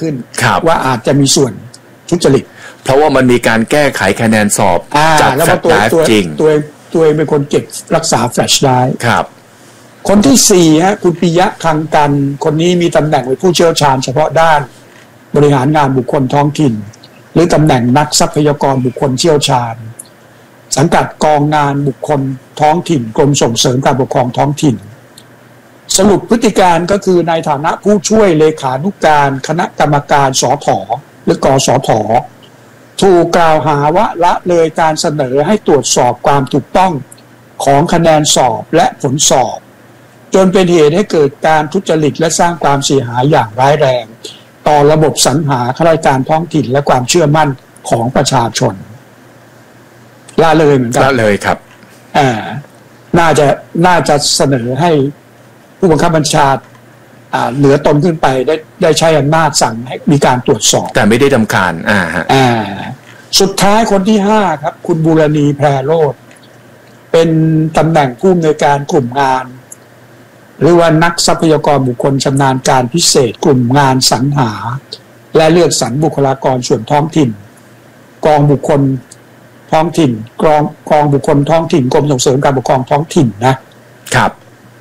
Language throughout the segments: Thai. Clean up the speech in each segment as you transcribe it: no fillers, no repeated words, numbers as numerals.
ขึ้นว่าอาจจะมีส่วนทุจริตเพราะว่ามันมีการแก้ไขคะแนนสอบจากแฟลชไดรฟ์จริงตัวเองเป็นคนเก็บรักษาแฟลชไดรฟ์ครับคนที่4ฮะคุณปิยะคลังกันคนนี้มีตำแหน่งเป็นผู้เชี่ยวชาญเฉพาะด้านบริหารงานบุคคลท้องถิ่นหรือตำแหน่งนักทรัพยากรบุคคลเชี่ยวชาญสังกัดกองงานบุคคลท้องถิ่นกรมส่งเสริมการปกครองท้องถิ่นสรุปพฤติการก็คือในฐานะผู้ช่วยเลขานุการคณะกรรมการสถ.หรือกสถ.ถูกกล่าวหาว่าละเลยการเสนอให้ตรวจสอบความถูกต้องของคะแนนสอบและผลสอบจนเป็นเหตุให้เกิดการทุจริตและสร้างความเสียหายอย่างร้ายแรงต่อระบบสรรหาข้าราชการท้องถิ่นและความเชื่อมั่นของประชาชนละเลยเหมือนกันละเลยครับน่าจะเสนอให้ผู้บังคับบัญชาเหนือตนขึ้นไปได้ใช้อำนาจสั่งให้มีการตรวจสอบแต่ไม่ได้ดำการสุดท้ายคนที่5ครับคุณบูรณีแพรโรจน์เป็นตำแหน่งผู้อำนวยการกลุ่มงานหรือว่านักทรัพยากรบุคคลชำนาญการพิเศษกลุ่มงานสรรหาและเลือกสรรบุคลากรส่วนท้องถิ่นกองบุคคลท้องถิ่นกองบุคคลท้องถิ่นกรมส่งเสริมการปกครองท้องถิ่นนะครับ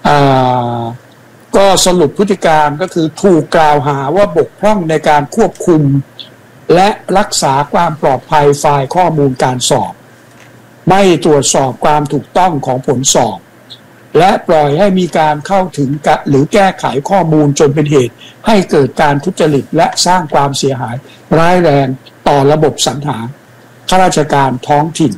ก็สรุปพฤติการก็คือถูกกล่าวหาว่าบกพร่องในการควบคุมและรักษาความปลอดภัยไฟล์ข้อมูลการสอบไม่ตรวจสอบความถูกต้องของผลสอบและปล่อยให้มีการเข้าถึงหรือแก้ไขข้อมูลจนเป็นเหตุให้เกิดการทุจริตและสร้างความเสียหายร้ายแรงต่อระบบสรรหาข้าราชการท้องถิ่น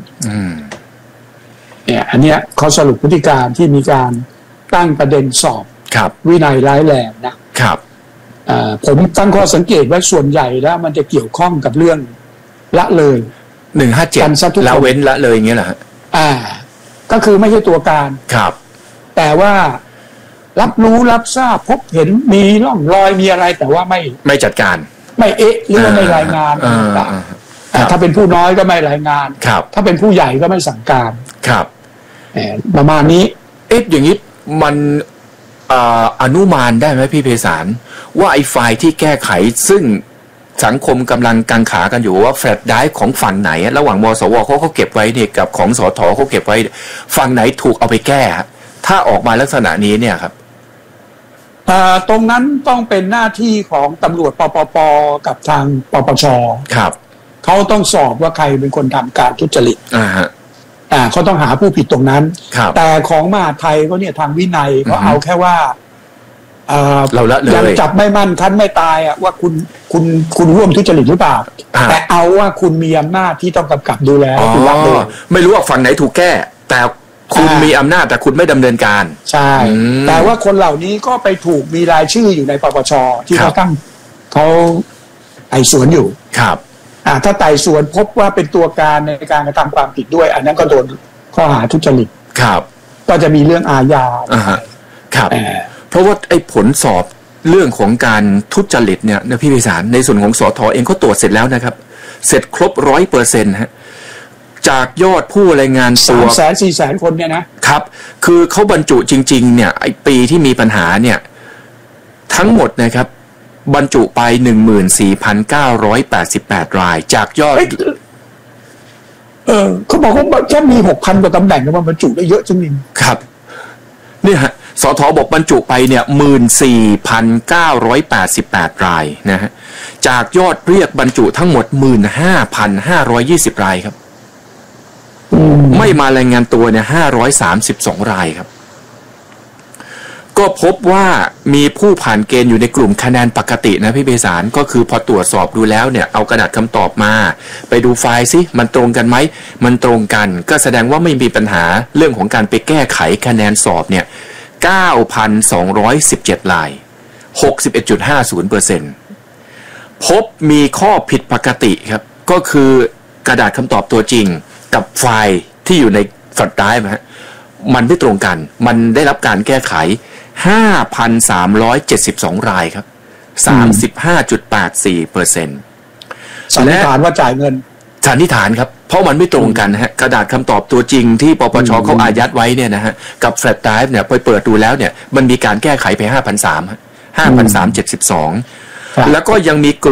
เนี่ยอันเนี้ยเขาสรุปพฤติการที่มีการตั้งประเด็นสอบวินัยร้ายแรงนะครับผมตั้งข้อสังเกตไว้ส่วนใหญ่แล้วมันจะเกี่ยวข้องกับเรื่องละเลย 157ละเว้นละเลยอย่างเงี้ยเหรอฮะก็คือไม่ใช่ตัวการครับแต่ว่ารับรู้รับทราบพบเห็นมีร่องรอยมีอะไรแต่ว่าไม่จัดการไม่หรือว่าไม่รายงานถ้าเป็นผู้น้อยก็ไม่รายงานถ้าเป็นผู้ใหญ่ก็ไม่สั่งการครับประมาณนี้อย่างนี้มันอนุมานได้ไหมพี่ไพศาลว่าไอ้ไฟล์ที่แก้ไขซึ่งสังคมกำลังกังขากันอยู่ว่าแฟลชไดรฟ์ของฝั่งไหนระหว่างมสวเขาเก็บไว้เนี่ยกับของสถ.เขาเก็บไว้ฝั่งไหนถูกเอาไปแก้ถ้าออกมาลักษณะนี้เนี่ยครับตรงนั้นต้องเป็นหน้าที่ของตำรวจปปป.กับทางปปช. ครับเขาต้องสอบว่าใครเป็นคนทำการทุจริตเขาต้องหาผู้ผิดตรงนั้นแต่ของมหาไทยก็เนี่ยทางวินัยเขาเอาแค่ว่ายังจับไม่มั่นคันไม่ตายว่าคุณร่วมทุจริตหรือเปล่าแต่เอาว่าคุณมีอำนาจที่ต้องกำกับดูแลคุณรับเลยไม่รู้ว่าฝั่งไหนถูกแก้แต่คุณมีอำนาจแต่คุณไม่ดำเนินการใช่แต่ว่าคนเหล่านี้ก็ไปถูกมีรายชื่ออยู่ในปปช.ที่เขาไต่สวนอยู่ครับถ้าไต่สวนพบว่าเป็นตัวการในการกระทำความผิดด้วยอันนั้นก็โดนข้อหาทุจริตครับก็จะมีเรื่องอาญาครับเพราะว่าไอ้ผลสอบเรื่องของการทุจริตเนี่ยพี่ไพศาลในส่วนของสถ.เองเขาตรวจเสร็จแล้วนะครับเสร็จครบ 100% ฮะจากยอดผู้รายงานตัว 300,000-400,000 คนเนี่ยนะครับคือเขาบรรจุจริงๆเนี่ยไอ้ปีที่มีปัญหาเนี่ยทั้งหมดนะครับบรรจุไป 14,988 รายจากยอดเขาบอกว่าแค่มี 6,000 กว่าตำแหน่งมันบรรจุได้เยอะจริงๆครับเนี่ยฮะสถ.บอกบรรจุไปเนี่ย 14,988 รายนะฮะจากยอดเรียกบรรจุทั้งหมด 15,520 รายครับไม่มารายงานตัวเนี่ย532 รายครับก็พบว่ามีผู้ผ่านเกณฑ์อยู่ในกลุ่มคะแนนปกตินะพี่ไพศาลก็คือพอตรวจสอบดูแล้วเนี่ยเอากระดาษคำตอบมาไปดูไฟล์สิมันตรงกันไหมมันตรงกันก็แสดงว่าไม่มีปัญหาเรื่องของการไปแก้ไขคะแนนสอบเนี่ย 9,217 ราย 61.50% พบมีข้อผิดปกติครับก็คือกระดาษคำตอบตัวจริงกับไฟล์ที่อยู่ในแฟลชไดรฟ์มันไม่ตรงกันมันได้รับการแก้ไข 5,372 รายครับ 35.84% สันนิษฐานว่าจ่ายเงินสันนิษฐานครับเพราะมันไม่ตรงกันฮะกระดาษคำตอบตัวจริงที่ปปช.เขาอายัดไว้เนี่ยนะฮะกับแฟลชไดรฟ์เนี่ยไปเปิดดูแล้วเนี่ยมันมีการแก้ไขไป 5,372 แล้วก็ยังมี